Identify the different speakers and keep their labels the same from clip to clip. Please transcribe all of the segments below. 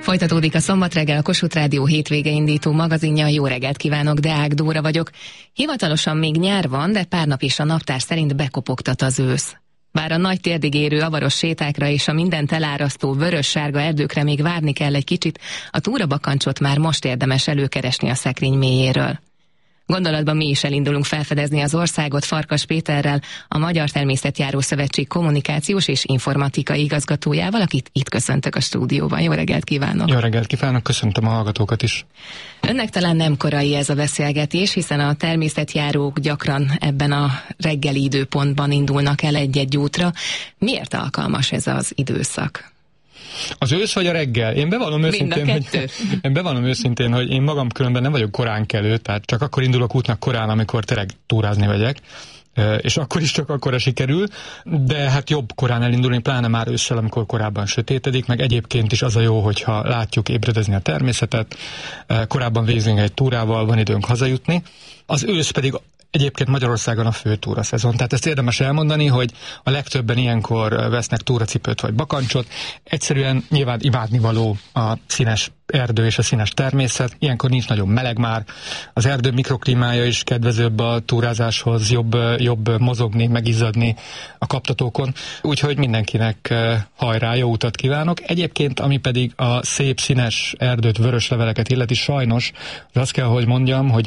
Speaker 1: Folytatódik a Szombat reggel, a Kossuth Rádió hétvége indító magazinja. Jó reggelt kívánok, Deák Dóra vagyok. Hivatalosan még nyár van, de pár nap is a naptár szerint bekopogtat az ősz. Bár a nagy térdig érő avaros sétákra és a mindent elárasztó vörös-sárga erdőkre még várni kell egy kicsit, a túrabakancsot már most érdemes előkeresni a szekrény mélyéről. Gondolatban mi is elindulunk felfedezni az országot Farkas Péterrel, a Magyar Természetjáró Szövetség kommunikációs és informatikai igazgatójával, akit itt köszöntök a stúdióban. Jó reggelt kívánok!
Speaker 2: Jó reggelt kívánok, köszöntöm a hallgatókat is!
Speaker 1: Önnek talán nem korai ez a beszélgetés, hiszen a természetjárók gyakran ebben a reggeli időpontban indulnak el egy-egy útra. Miért alkalmas ez az időszak?
Speaker 2: Az ősz vagy a reggel? Én bevallom őszintén, hogy én magam különben nem vagyok koránkelő, tehát csak akkor indulok útnak korán, amikor tényleg túrázni megyek, és akkor is csak akkora sikerül, de hát jobb korán elindulni, pláne már ősszel, amikor korábban sötétedik, meg egyébként is az a jó, hogyha látjuk ébredezni a természetet, korábban végzünk egy túrával, van időnk hazajutni. Az ősz pedig egyébként Magyarországon a fő túraszezon. Tehát ezt érdemes elmondani, hogy a legtöbben ilyenkor vesznek túracipőt vagy bakancsot. Egyszerűen nyilván imádnivaló a színes erdő és a színes természet. Ilyenkor nincs nagyon meleg már. Az erdő mikroklímája is kedvezőbb a túrázáshoz, jobb mozogni, megizzadni a kaptatókon. Úgyhogy mindenkinek hajrá, jó utat kívánok. Egyébként, ami pedig a szép színes erdőt, vörös leveleket illeti, sajnos, azt kell, hogy mondjam, hogy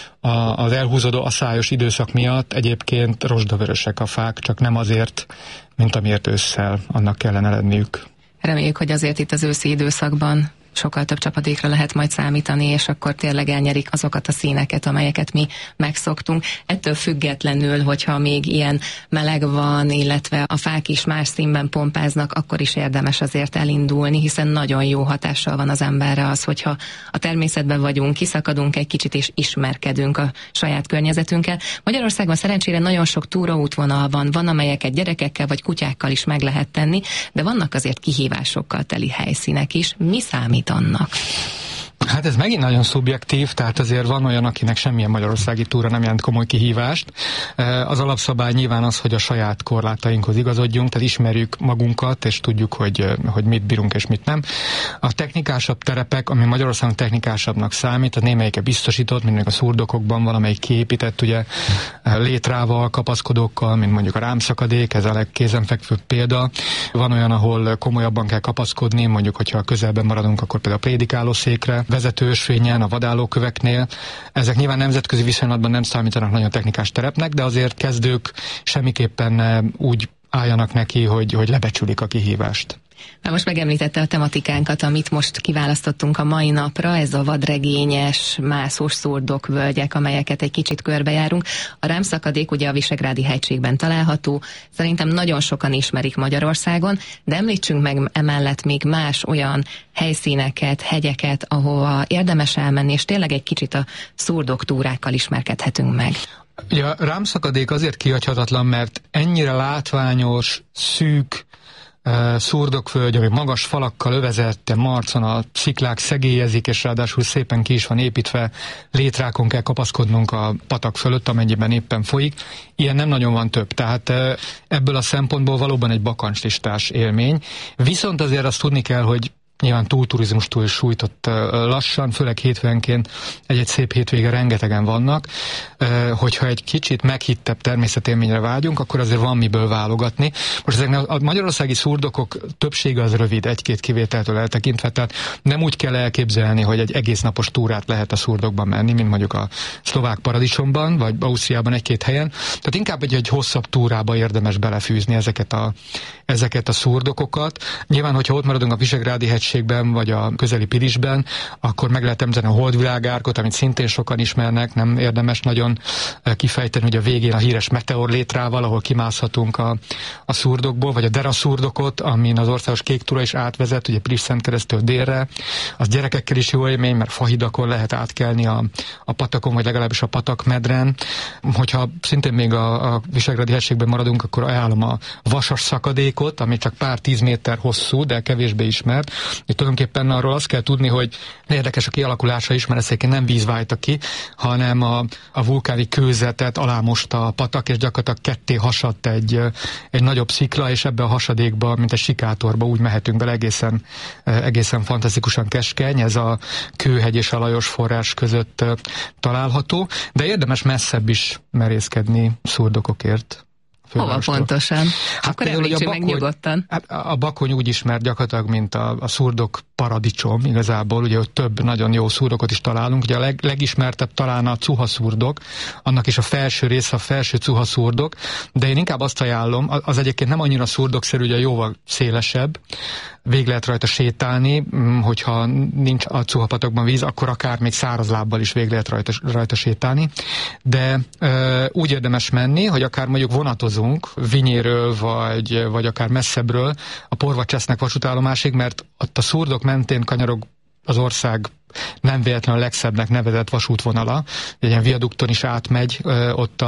Speaker 2: az elhúzódó aszályos időszak miatt egyébként rozsdavörösek a fák, csak nem azért, mint amiért ősszel annak kellene lenniük.
Speaker 1: Reméljük, hogy azért itt az őszi időszakban sokkal több csapadékra lehet majd számítani, és akkor tényleg elnyerik azokat a színeket, amelyeket mi megszoktunk. Ettől függetlenül, hogyha még ilyen meleg van, illetve a fák is más színben pompáznak, akkor is érdemes azért elindulni, hiszen nagyon jó hatással van az emberre az, hogyha a természetben vagyunk, kiszakadunk egy kicsit és ismerkedünk a saját környezetünkkel. Magyarországon szerencsére nagyon sok túraútvonal van, amelyeket gyerekekkel vagy kutyákkal is meg lehet tenni, de vannak azért kihívásokkal teli helyszínek is. Mi számít annak?
Speaker 2: Hát ez megint nagyon szubjektív, tehát azért van olyan, akinek semmilyen magyarországi túra nem jelent komoly kihívást. Az alapszabály nyilván az, hogy a saját korlátainkhoz igazodjunk, tehát ismerjük magunkat, és tudjuk, hogy mit bírunk és mit nem. A technikásabb terepek, ami Magyarországon technikásabbnak számít, a némelyike biztosított, mint mondjuk a szurdokokban valamelyik kiépített, ugye létrával, kapaszkodókkal, mint mondjuk a rámszakadék, ez a legkézenfekvőbb példa. Van olyan, ahol komolyabban kell kapaszkodni, mondjuk, hogyha közelben maradunk, akkor például a prédikálószékre, vezetőösvényen, a vadállóköveknél. Ezek nyilván nemzetközi viszonylatban nem számítanak nagyon technikás terepnek, de azért kezdők semmiképpen úgy álljanak neki, hogy lebecsülik a kihívást.
Speaker 1: Na most megemlítette a tematikánkat, amit most kiválasztottunk a mai napra, ez a vadregényes, mászós szurdokvölgyek, amelyeket egy kicsit körbejárunk. A rámszakadék ugye a Visegrádi hegységben található, szerintem nagyon sokan ismerik Magyarországon, de említsünk meg emellett még más olyan helyszíneket, hegyeket, ahova érdemes elmenni, és tényleg egy kicsit a szurdoktúrákkal ismerkedhetünk meg.
Speaker 2: Ugye a rámszakadék azért kihagyhatatlan, mert ennyire látványos, szűk, szurdokvölgy, ami magas falakkal övezett, marcon a sziklák szegélyezik, és ráadásul szépen ki is van építve, létrákon kell kapaszkodnunk a patak fölött, amennyiben éppen folyik. Ilyen nem nagyon van több, tehát ebből a szempontból valóban egy bakancslistás élmény. Viszont azért azt tudni kell, hogy nyilván túlturizmustól is sújtott lassan, főleg hétvégenként egy szép hétvége rengetegen vannak. Hogyha egy kicsit meghittebb természetélményre vágyunk, akkor azért van miből válogatni. Most ezeknek a magyarországi szurdokok többsége az rövid, egy-két kivételtől eltekintve, tehát nem úgy kell elképzelni, hogy egy egész napos túrát lehet a szurdokban menni, mint mondjuk a szlovák paradicsomban, vagy Ausztriában egy-két helyen. Tehát inkább egy hosszabb túrába érdemes belefűzni ezeket a szurdokokat. Nyilván, hogyha ott maradunk a Visegrádi hegységben, vagy a közeli Pilisben, akkor meg lehet említeni a Holdvilágárkot, amit szintén sokan ismernek, nem érdemes nagyon kifejteni, hogy a végén a híres meteor létrával, ahol kimászhatunk a szurdokból, vagy a Dera szurdokot, amin az országos kék túra is átvezet, ugye Pilis-Szentkeresztől délre. Az gyerekekkel is jó élmény, mert fahidakon lehet átkelni a patakon, vagy legalábbis a patakmedren. Hogyha szintén még a Visegrádi hegységben maradunk, akkor ajánlom a Vasas szakadékot, ami csak pár 10 méter hosszú, de kevésbé ismert. Itt tulajdonképpen arról azt kell tudni, hogy érdekes a kialakulása is, mert ezt nem víz vájta ki, hanem a vulkáni kőzetet alámosta a patak, és gyakorlatilag ketté hasadt egy nagyobb szikla, és ebbe a hasadékba, mint egy sikátorba úgy mehetünk bele, egészen fantasztikusan keskeny, ez a Kőhegy és a Lajos forrás között található, de érdemes messzebb is merészkedni szurdokokért.
Speaker 1: Hova pontosan? Akkor említsük meg nyugodtan.
Speaker 2: A Bakony úgy ismert gyakorlatilag, mint a szurdok paradicsom igazából, ugye ott több nagyon jó szurdokot is találunk. Ugye a legismertebb talán a Cuha szurdok, annak is a felső része a felső Cuha szurdok, de én inkább azt ajánlom, az egyébként nem annyira szurdokszerű, ugye jóval szélesebb, végig lehet rajta sétálni, hogyha nincs a Cuha-patakban víz, akkor akár még száraz lábbal is végig lehet rajta sétálni, de úgy érdemes menni, hogy akár mondjuk vonatozunk Vinyéről, vagy akár messzebbről a Porvacsesznek vasútállomásig, mert ott a szurdok mentén kanyarog az ország nem véletlenül a legszebbnek nevezett vasútvonala, egy ilyen viadukton is átmegy ott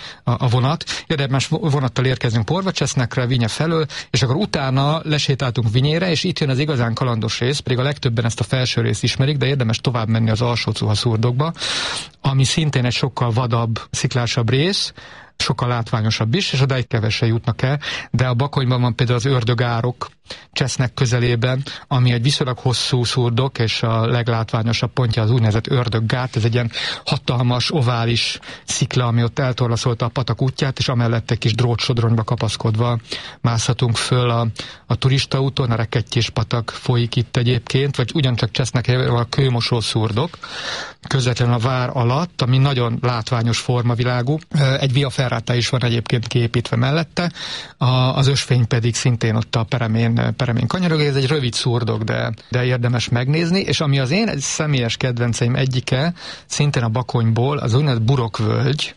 Speaker 2: a vonat. Érdemes vonattal érkezünk Porvacsesznekre, Vinye felől, és akkor utána lesétáltunk Vinyére, és itt jön az igazán kalandos rész, pedig a legtöbben ezt a felső részt ismerik, de érdemes tovább menni az alsó Cuha szurdokba, ami szintén egy sokkal vadabb, sziklásabb rész, sokkal látványosabb is, és odáig kevesen jutnak el, de a Bakonyban van például az Ördögárok Csesznek közelében, ami egy viszonylag hosszú szurdok, és a leglátványosabb pontja az úgynevezett Ördöggát, ez egy ilyen hatalmas, ovális szikla, ami ott eltorlaszolta a patak útját, és amellett egy kis drótsodronyba kapaszkodva mászhatunk föl a turistaúton, a Rekettyés patak folyik itt egyébként, vagy ugyancsak Csesznek a Kőmosó szurdok, közvetlenül a vár alatt, ami nagyon látványos formavilágú. Egy via ferrata is van egyébként kiépítve mellette, az ösvény pedig szintén ott a peremén kanyarog, ez egy rövid szurdok, de érdemes megnézni, és ami az én egy személyes kedvenceim egyike, szintén a Bakonyból, az úgynevezett Burokvölgy,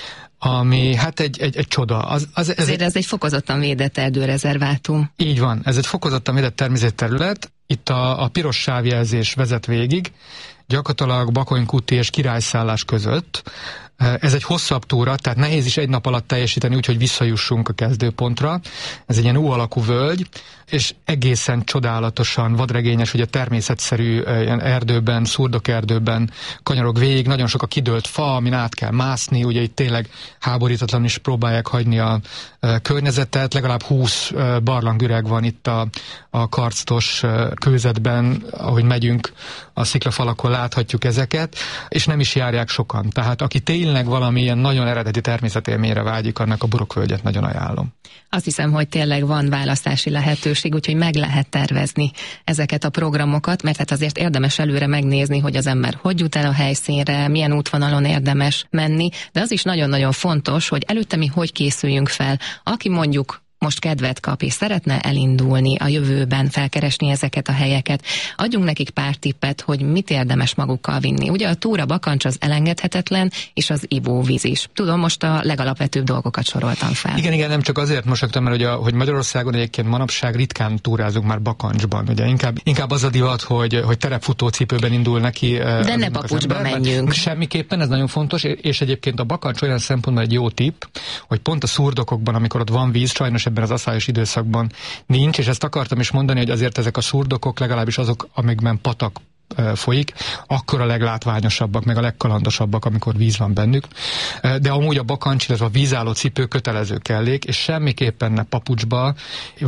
Speaker 2: ami hát egy csoda.
Speaker 1: Ez egy fokozottan védett erdőrezervátum.
Speaker 2: Így van, ez egy fokozottan védett természetterület, itt a piros sávjelzés vezet végig, gyakorlatilag Bakony-Kuti és Királyszállás között. Ez egy hosszabb túra, tehát nehéz is egy nap alatt teljesíteni, úgyhogy visszajussunk a kezdőpontra. Ez egy ilyen U-alakú völgy, és egészen csodálatosan vadregényes, hogy a természetszerű ilyen erdőben, szurdokerdőben kanyarog végig, nagyon sok a kidőlt fa, amin át kell mászni, ugye itt tényleg háborítatlan is próbálják hagyni a környezetet, legalább 20 barlangüreg van itt a karctos kőzetben, ahogy megyünk a sziklafalakon láthatjuk ezeket, és nem is járják sokan. Tehát aki tényleg valamilyen nagyon eredeti természetélményre vágyik, annak a Burokvölgyet nagyon ajánlom.
Speaker 1: Azt hiszem, hogy tényleg van választási lehetőség, úgyhogy meg lehet tervezni ezeket a programokat, mert hát azért érdemes előre megnézni, hogy az ember hogy jut el a helyszínre, milyen útvonalon érdemes menni, de az is nagyon-nagyon fontos, hogy előtte mi hogy készüljünk fel. Aki mondjuk most kedvet kap és szeretne elindulni a jövőben, felkeresni ezeket a helyeket, adjunk nekik pár tippet, hogy mit érdemes magukkal vinni. Ugye a túra bakancs az elengedhetetlen, és az ivóvíz is. Tudom, most a legalapvetőbb dolgokat soroltam fel.
Speaker 2: Igen, nem csak azért mosogtam, mert hogy Magyarországon egyébként manapság ritkán túrázunk már bakancsban. Ugye inkább az a divat, hogy terepfutócipőben indul neki.
Speaker 1: De ne papucsba menjünk.
Speaker 2: Semmiképpen, ez nagyon fontos, és egyébként a bakancs olyan szempontból egy jó tipp, hogy pont a szurdokokban, amikor ott van víz, sajnos ebben az aszályos időszakban nincs, és ezt akartam is mondani, hogy azért ezek a szurdokok, legalábbis azok, amikben patak folyik, akkor a leglátványosabbak, meg a legkalandosabbak, amikor víz van bennük. De amúgy a bakancs, illetve a vízálló cipő kötelező kellék, és semmiképpen ne papucsba,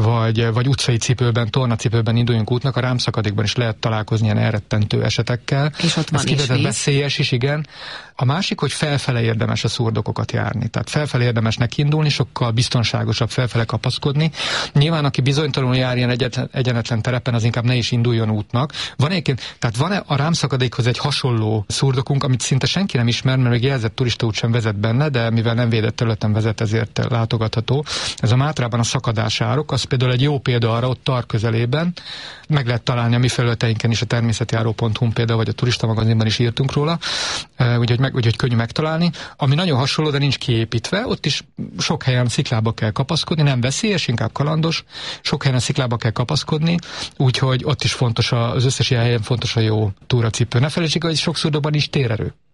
Speaker 2: vagy utcai cipőben, tornacipőben induljunk útnak, a rámszakadékban is lehet találkozni ilyen elrettentő esetekkel.
Speaker 1: És ott van is víz.
Speaker 2: Veszélyes is, igen. A másik, hogy felfele érdemes a szurdokokat járni. Tehát felfele érdemes nekiindulni, sokkal biztonságosabb felfele kapaszkodni. Nyilván, aki bizonytalanul jár ilyen egyenetlen terepen, az inkább ne is induljon útnak. Tehát van a rámszakadékhoz egy hasonló szurdokunk, amit szinte senki nem ismer, mert még jelzett turistaút sem vezet benne, de mivel nem védett területen vezet, ezért látogatható. Ez a Mátrában a szakadásárok, az például egy jó példa arra, ott Tar közelében. Meg lehet találni a mi felületeinken is, a természetjáró.hu például, vagy a turista magazinban is írtunk róla, úgyhogy könnyű megtalálni. Ami nagyon hasonló, de nincs kiépítve, ott is sok helyen sziklába kell kapaszkodni, nem veszélyes, inkább kalandos, sok helyen a sziklába kell kapaszkodni, úgyhogy ott is fontos, az összes ilyen helyen fontos a jó túracipő. Ne felejtsük, hogy sok szurdokban is térerő.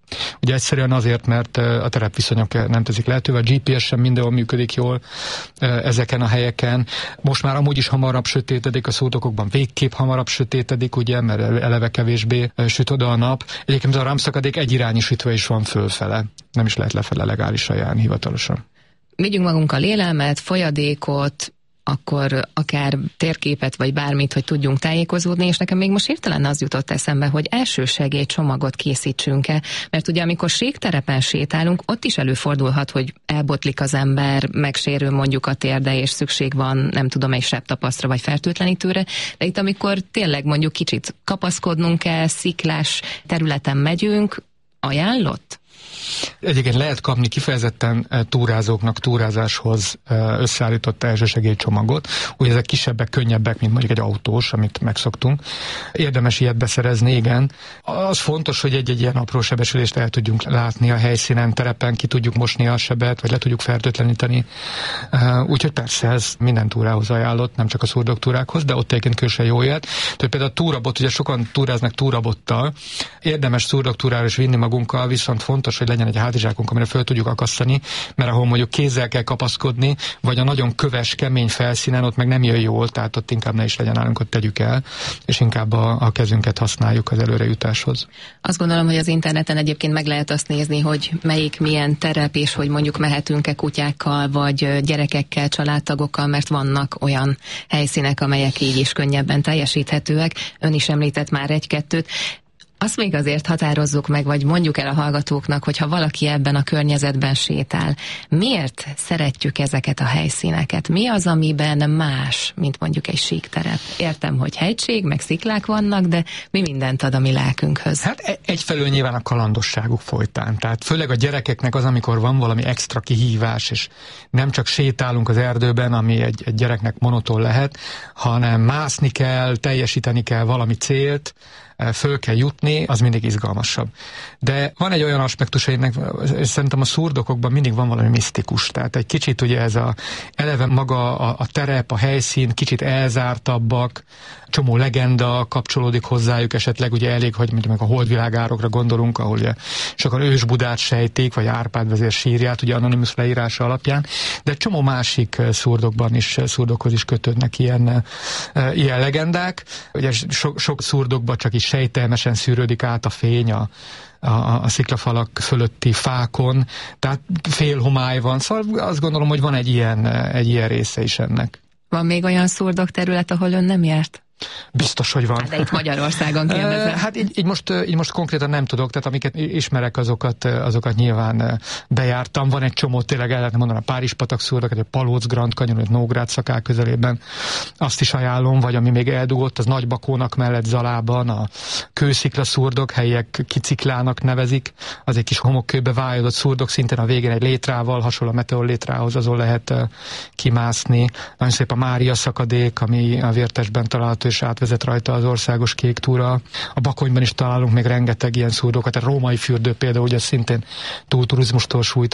Speaker 2: Ugye egyszerűen azért, mert a terepviszonyok nem teszik lehetővé, a GPS sem mindenhol működik jól ezeken a helyeken. Most már amúgy is hamarabb sötétedik a szurdokokban, végképp hamarabb sötétedik, ugye, mert eleve kevésbé süt oda a nap. Egyébként a rámszakadék egyirányosítva is van fölfele. Nem is lehet lefele legálisan járni hivatalosan.
Speaker 1: Vigyünk magunkkal élelmet, folyadékot, akkor akár térképet, vagy bármit, hogy tudjunk tájékozódni, és nekem még most hirtelen az jutott eszembe, hogy elsősegélycsomagot készítsünk-e, mert ugye amikor ségterepen sétálunk, ott is előfordulhat, hogy elbotlik az ember, megsérül mondjuk a térde, és szükség van, nem tudom, egy sebtapasztra, vagy fertőtlenítőre, de itt amikor tényleg mondjuk kicsit kapaszkodnunk kell, sziklás területen megyünk, ajánlott?
Speaker 2: Egyébként lehet kapni kifejezetten túrázóknak túrázáshoz összeállított elsősegélycsomagot. Ugye ezek kisebbek, könnyebbek, mint mondjuk egy autós, amit megszoktunk. Érdemes ilyet beszerezni, igen. Az fontos, hogy egy-egy ilyen apró sebesülést el tudjunk látni a helyszínen, terepen, ki tudjuk mosni a sebet, vagy le tudjuk fertőtleníteni. Úgyhogy persze ez minden túrához ajánlott, nem csak a szurdoktúrákhoz, de ott egyébként különösen jó jött. Tehát például a túrabot, ugye sokan túráznak túrabottal. Érdemes szurdoktúrára is vinni magunkkal, viszont fontos, hogy legyen egy hátizsákunk, amire föl tudjuk akasztani, mert ahol mondjuk kézzel kell kapaszkodni, vagy a nagyon köves, kemény felszínen, ott meg nem jön jól, tehát ott inkább ne is legyen nálunk, ott tegyük el, és inkább a kezünket használjuk az előrejutáshoz.
Speaker 1: Azt gondolom, hogy az interneten egyébként meg lehet azt nézni, hogy melyik milyen terep, és hogy mondjuk mehetünk-e kutyákkal, vagy gyerekekkel, családtagokkal, mert vannak olyan helyszínek, amelyek így is könnyebben teljesíthetőek. Ön is említett már egy-kettőt. Azt még azért határozzuk meg, vagy mondjuk el a hallgatóknak, hogyha valaki ebben a környezetben sétál, miért szeretjük ezeket a helyszíneket? Mi az, amiben más, mint mondjuk egy síkterep? Értem, hogy hegység, meg sziklák vannak, de mi mindent ad a mi lelkünkhöz?
Speaker 2: Hát egyfelől nyilván a kalandosságuk folytán. Tehát főleg a gyerekeknek az, amikor van valami extra kihívás, és nem csak sétálunk az erdőben, ami egy gyereknek monoton lehet, hanem mászni kell, teljesíteni kell valami célt, föl kell jutni, az mindig izgalmasabb. De van egy olyan aspektus, hogy szerintem a szurdokokban mindig van valami misztikus. Tehát egy kicsit ugye ez eleve maga a terep, a helyszín, kicsit elzártabbak, csomó legenda kapcsolódik hozzájuk, esetleg ugye elég, hogy mondjuk a holdvilágárokra gondolunk, ahol ugye sokan Ős-Budát sejtik, vagy Árpád vezér sírját, ugye Anonymous leírása alapján, de egy csomó másik szurdokban is, szurdokhoz is kötődnek ilyen legendák. Ugye sok szurdokban csak is sejtelmesen szűrődik át a fény a sziklafalak fölötti fákon, tehát fél homály van, szóval azt gondolom, hogy van egy ilyen része is ennek.
Speaker 1: Van még olyan szurdok terület, ahol ön nem járt?
Speaker 2: Biztos, hogy van.
Speaker 1: De itt Magyarországon kérdezem.
Speaker 2: Hát így most konkrétan nem tudok, tehát amiket ismerek, azokat nyilván bejártam. Van egy csomó, tényleg el lehetne mondani a Párizs-patak szurdok, egy Palóc Grand Canyon, egy Nógrád Szakál közelében. Azt is ajánlom, vagy ami még eldugott, az Nagybakónak mellett Zalában, a kőszikla szurdok, helyiek Kiciklának nevezik. Az egy kis homokkőbe vájodott szurdok, szintén a végén egy létrával, hasonló a meteor létrához, azon lehet kimászni. Nagyon szép a Mária szakadék, ami a Vértesben található, és átvezet rajta az országos kék túra. A Bakonyban is találunk még rengeteg ilyen szurdokat, a Római fürdő például, ugye szintén túlturizmustól sújtott